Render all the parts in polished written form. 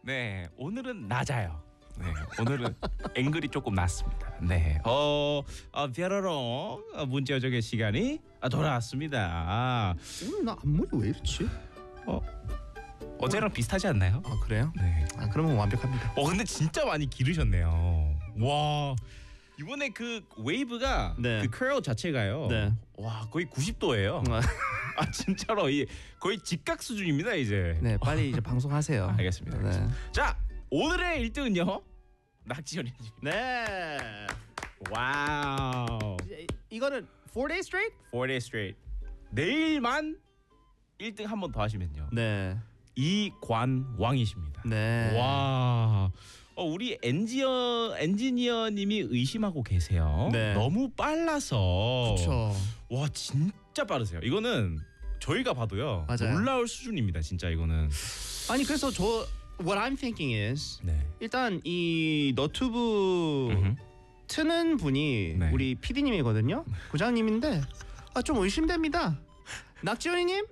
네, 오늘은 낮아요. 네, 오늘은 앵글이 조금 낮습니다. 네, 벼러롱 문제 요정의 시간이 돌아왔습니다. 오늘 나 앞머리 왜 이렇지? 어제랑 비슷하지 않나요? 아 그래요? 네. 그러면 완벽합니다. 근데 진짜 많이 기르셨네요. 와, 이번에 그 웨이브가 네. 그 커 자체가요. 네. 와, 거의 90도예요. 진짜로 거의 직각 수준입니다 이제. 네, 빨리 이제 방송하세요. 알겠습니다. 네. 자, 오늘의 1등은요. 낙지연님. 네. 와우. 이거는 4 days straight? 4 days straight. 내일만 1등 한 번 더 하시면요. 네. 이관왕이십니다. 네. 와. 우리 엔지니어님이 의심하고 계세요. 네. 너무 빨라서. 그렇죠. 와, 진짜 빠르세요. 이거는 저희가 봐도요. 맞아요. 놀라울 수준입니다. 진짜 이거는. 아니 그래서 what I'm thinking is 네. 일단 이 너튜브 트는 분이 네. 우리 PD님이거든요. 부장님인데 좀 의심됩니다. 낙지연이님?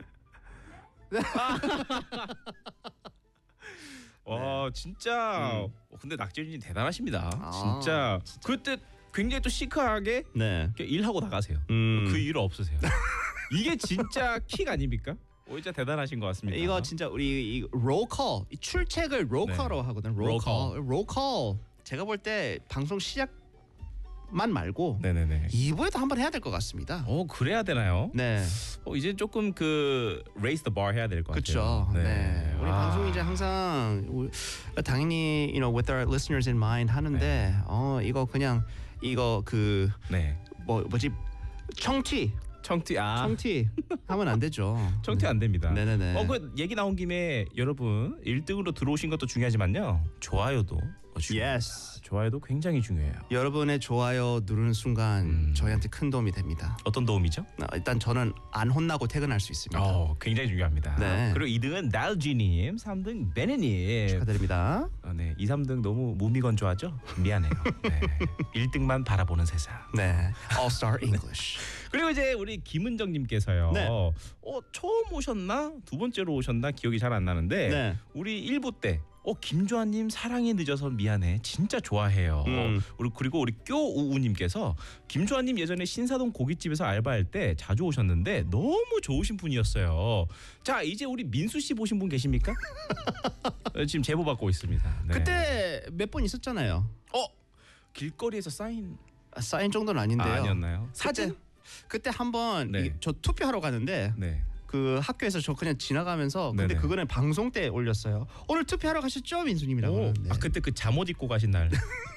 와, 진짜. 근데 낙지연님 대단하십니다. 아, 진짜. 그때 굉장히 또 시크하게 네. 일하고 나가세요. 그 일 없으세요. 이게 진짜 킥 아닙니까? 진짜 대단하신 것 같습니다. 이거 진짜 우리 이 롤콜 출첵을 롤콜로 하거든. 롤콜. 제가 볼 때 방송 시작만 말고 네네네. 2부에도 한번 해야 될 것 같습니다. 그래야 되나요? 네. 이제 조금 raise the bar 해야 될 것 같아요. 그렇죠. 네. 우리 방송 이제 항상 당연히 with our listeners in mind 하는데 이거 그냥 이거 네. 뭐지 청티 하면 안 되죠. 청티 안 됩니다. 네네네. 그 얘기 나온 김에 여러분 1등으로 들어오신 것도 중요하지만요. 좋아요도 중요해요. Yes. 좋아요도 굉장히 중요해요. 여러분의 좋아요 누르는 순간 저희한테 큰 도움이 됩니다. 어떤 도움이죠? 일단 저는 안 혼나고 퇴근할 수 있습니다. 굉장히 중요합니다. 네. 그리고 2등은 날지님, 3등 베네님. 축하드립니다. 네, 2, 3등 너무 무미건조하죠? 미안해요. 네. 1등만 바라보는 세상. 네, All Star English. 그리고 이제 우리 김은정님께서요. 네. 처음 오셨나? 두 번째로 오셨나? 기억이 잘 안 나는데 네. 우리 1부 때 김조아님 사랑이 늦어서 미안해. 진짜 좋아해요. 그리고 우리 껴우우님께서 김조아님 예전에 신사동 고깃집에서 알바할 때 자주 오셨는데 너무 좋으신 분이었어요. 자, 이제 우리 민수 씨 보신 분 계십니까? 지금 제보 받고 있습니다. 네. 그때 몇 번 있었잖아요. 길거리에서 사인 정도는 아닌데요. 아니었나요? 사진? 그때 한번 네. 저 투표하러 가는데 네. 그 학교에서 저 그냥 지나가면서 근데 네네. 그거는 방송 때 올렸어요. 오늘 투표하러 가셨죠, 민수님이라고. 하는데. 그때 그 잠옷 입고 가신 날.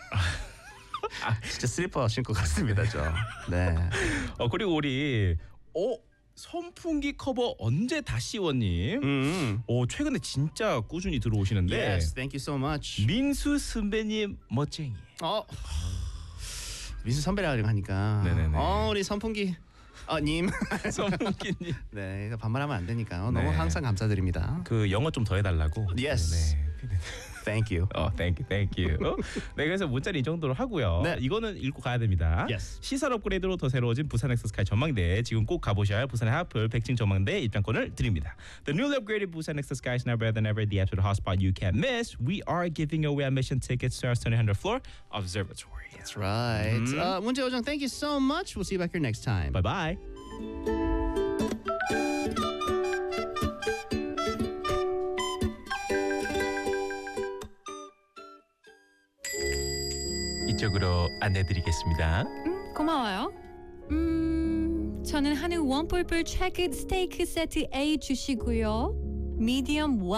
진짜 슬리퍼 신고 갔습니다, 저. 네. 그리고 우리 선풍기 커버 언제 다시 원님. 최근에 진짜 꾸준히 들어오시는데. Yes, thank you so much. 민수 선배님 멋쟁이. 민수 선배라고 하니까. 네네네. 우리 선풍기 님. 선풍기님. 네, 이거 반말하면 안 되니까 너무 네. 항상 감사드립니다. 그 영어 좀 더 해달라고. Yes. 네. Thank you. thank you. 네, 그래서 문자는 이 정도로 하고요. 네. 이거는 읽고 가야 됩니다. Yes. 시설 업그레이드로 더 새로워진 부산 엑스스카이 전망대, 지금 꼭 가보셔야 할 부산의 하플 백진 전망대 입장권을 드립니다. The newly upgraded Busan Express Sky is now better than ever. The absolute hotspot you can't miss. We are giving away admission tickets to our stunning 100th floor observatory. That's right. 문제 요정, thank you so much. We'll see you back here next time. Bye bye. 이쪽으로 안내드리겠습니다. 고마워요. 저는 한우 원뿔뿔 체크 스테이크 세트 A 주시고요. 미디엄